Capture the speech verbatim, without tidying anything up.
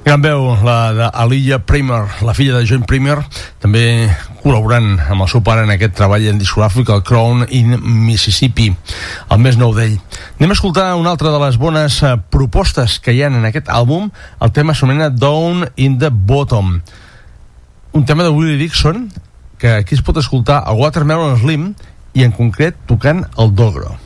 Gran veu, la d'Aaliyah Primer, la filla de John Primer, també col·laborant amb el seu pare en aquest treball en discogràfic, el Crown in Mississippi, el més nou d'ell. Anem a escoltar una altra de les bones uh, propostes que hi ha en aquest àlbum. El tema s'anomena Down in the Bottom, un tema de Willie Dixon que aquí es pot escoltar a Watermelon Slim i en concret tocant el dobro.